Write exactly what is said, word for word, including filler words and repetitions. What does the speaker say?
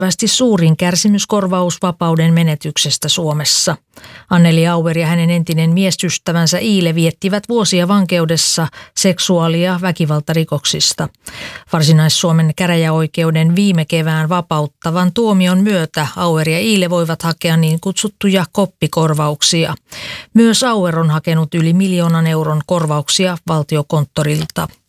merkittävästi suurin kärsimyskorvaus vapauden menetyksestä Suomessa. Anneli Auer ja hänen entinen miesystävänsä Iile viettivät vuosia vankeudessa seksuaali- ja väkivaltarikoksista. Varsinais-Suomen käräjäoikeuden viime kevään vapauttavan tuomion myötä Auer ja Iile voivat hakea niin kutsuttuja koppikorvauksia. Myös Auer on hakenut yli miljoonan euron korvauksia Valtiokonttorilta.